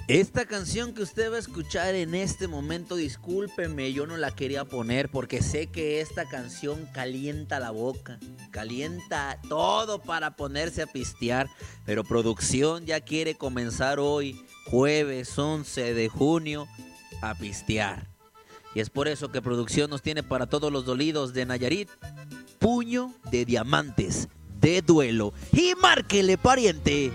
Esta canción que usted va a escuchar en este momento, discúlpeme, yo no la quería poner porque sé que esta canción calienta la boca, calienta todo para ponerse a pistear, pero producción ya quiere comenzar hoy, jueves 11 de junio, a pistear. Y es por eso que producción nos tiene para todos los dolidos de Nayarit, Puño de Diamantes de Duelo. Y márquele, pariente.